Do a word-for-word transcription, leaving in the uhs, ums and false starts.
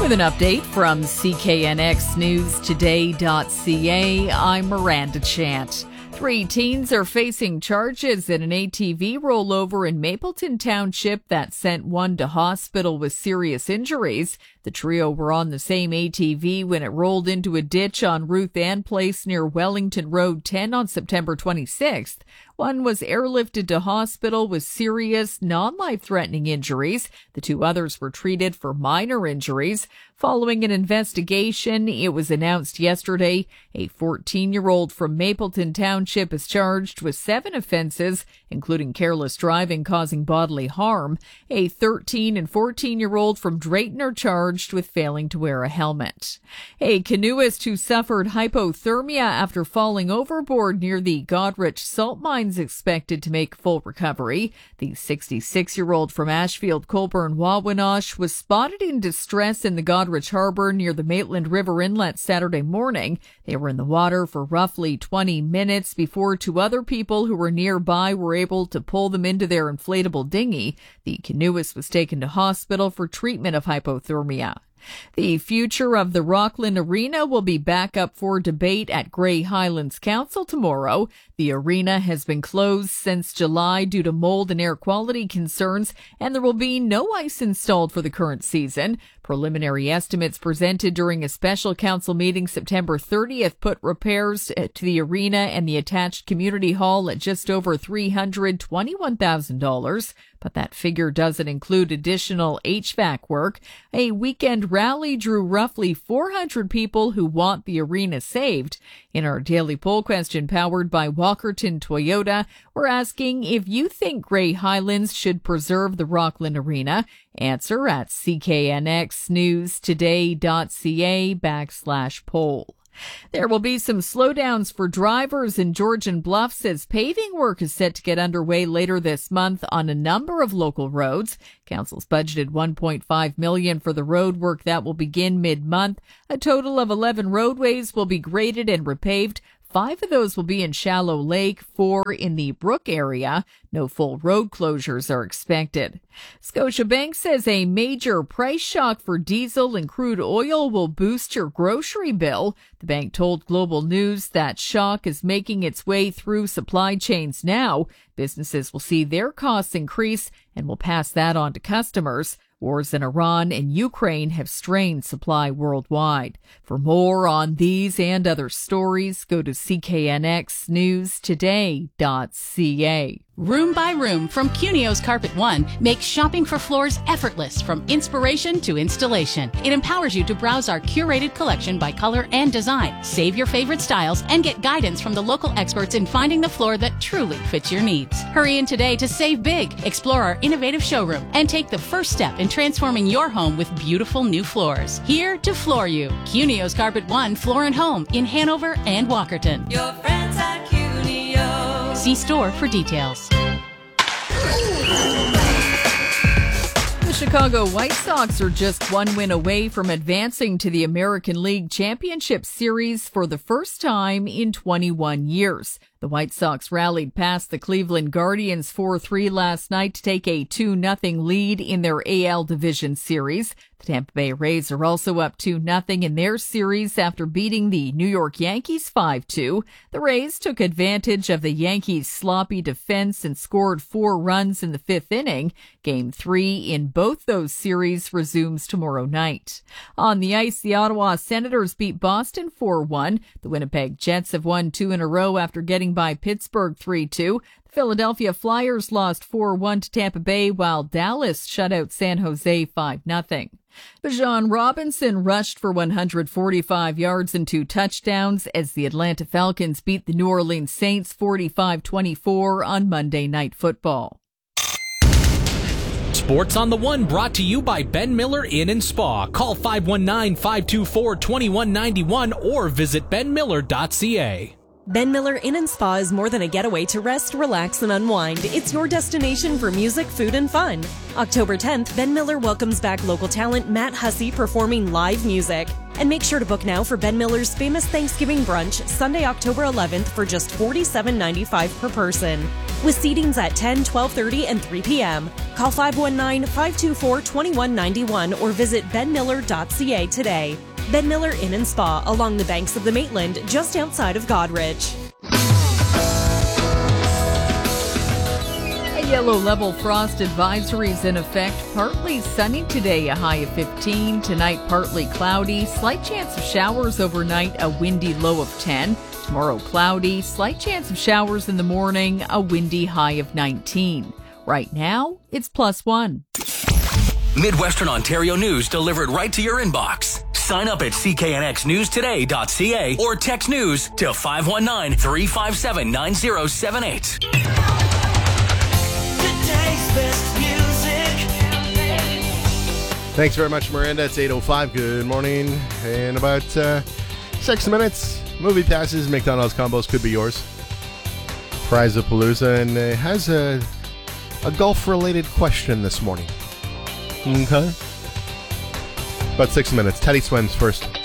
With an update from C K N X News Today dot C A, I'm Miranda Chant. Three teens are facing charges in an A T V rollover in Mapleton Township that sent one to hospital with serious injuries. The trio were on the same A T V when it rolled into a ditch on Ruth Ann Place near Wellington Road ten on September twenty-sixth. One was airlifted to hospital with serious, non-life-threatening injuries. The two others were treated for minor injuries. Following an investigation, it was announced yesterday a fourteen-year-old from Mapleton Township is charged with seven offenses, including careless driving causing bodily harm. A thirteen and fourteen-year-old from Drayton are charged with failing to wear a helmet. A canoeist who suffered hypothermia after falling overboard near the Goderich salt mine is expected to make full recovery. The sixty-six-year-old from Ashfield, Colborne, Wawanosh was spotted in distress in the Goderich Harbor near the Maitland River Inlet Saturday morning. They were in the water for roughly twenty minutes before two other people who were nearby were able to pull them into their inflatable dinghy. The canoeist was taken to hospital for treatment of hypothermia. The future of the Rockland Arena will be back up for debate at Grey Highlands Council tomorrow. The arena has been closed since July due to mold and air quality concerns, and there will be no ice installed for the current season. Preliminary estimates presented during a special council meeting September thirtieth put repairs to the arena and the attached community hall at just over three hundred twenty-one thousand dollars. But that figure doesn't include additional H V A C work. A weekend rally drew roughly four hundred people who want the arena saved. In our daily poll question powered by Walkerton Toyota, we're asking if you think Grey Highlands should preserve the Rockland Arena. Answer at C K N X News Today dot C A backslash poll. There will be some slowdowns for drivers in Georgian Bluffs as paving work is set to get underway later this month on a number of local roads. Council's budgeted one point five million dollars for the road work that will begin mid-month. A total of eleven roadways will be graded and repaved. Five of those will be in Shallow Lake, four in the Brook area. No full road closures are expected. Scotiabank says a major price shock for diesel and crude oil will boost your grocery bill. The bank told Global News that shock is making its way through supply chains now. Businesses will see their costs increase and will pass that on to customers. Wars in Iran and Ukraine have strained supply worldwide. For more on these and other stories, go to C K N X News Today dot C A. Room by Room from Cunio's Carpet One makes shopping for floors effortless from inspiration to installation. It empowers you to browse our curated collection by color and design, save your favorite styles, and get guidance from the local experts in finding the floor that truly fits your needs. Hurry in today to save big, explore our innovative showroom, and take the first step in transforming your home with beautiful new floors. Here to floor you. Cunio's Carpet One Floor and Home in Hanover and Walkerton. Your friends at Cunio. See store for details. The Chicago White Sox are just one win away from advancing to the American League Championship Series for the first time in twenty-one years. The White Sox rallied past the Cleveland Guardians four three last night to take a two nothing lead in their A L Division Series. The Tampa Bay Rays are also up two nothing in their series after beating the New York Yankees five two. The Rays took advantage of the Yankees' sloppy defense and scored four runs in the fifth inning. Game three in both those series resumes tomorrow night. On the ice, the Ottawa Senators beat Boston four one. The Winnipeg Jets have won two in a row after getting by Pittsburgh three two. The Philadelphia Flyers lost four one to Tampa Bay, while Dallas shut out San Jose five nothing. Bijan Robinson rushed for one hundred forty-five yards and two touchdowns as the Atlanta Falcons beat the New Orleans Saints forty-five twenty-four on Monday Night Football. Sports on the One brought to you by Ben Miller Inn and Spa. Call five one nine, five two four, two one nine one or visit ben miller dot c a. Ben Miller Inn and Spa is more than a getaway to rest, relax, and unwind. It's your destination for music, food, and fun. October tenth, Ben Miller welcomes back local talent Matt Hussey performing live music. And make sure to book now for Ben Miller's famous Thanksgiving brunch, Sunday, October eleventh for just forty-seven ninety-five per person. with seatings at ten, twelve thirty, and three p.m. Call five one nine, five two four, two one nine one or visit ben miller dot c a today. Ben Miller Inn and Spa along the banks of the Maitland, just outside of Godrich. A yellow level frost advisory is in effect. Partly sunny today, a high of fifteen. Tonight, partly cloudy. Slight chance of showers overnight, a windy low of ten. Tomorrow, cloudy. Slight chance of showers in the morning, a windy high of nineteen. Right now, it's plus one. Midwestern Ontario news delivered right to your inbox. Sign up at c k n x news today dot c a or text news to five one nine, three five seven, nine zero seven eight. Best music. Thanks very much, Miranda. It's eight oh five. Good morning. In about uh, six minutes, movie passes, McDonald's combos could be yours. Prize of Palooza, and it has a, a golf-related question this morning. Okay. About six minutes. Teddy Swims first.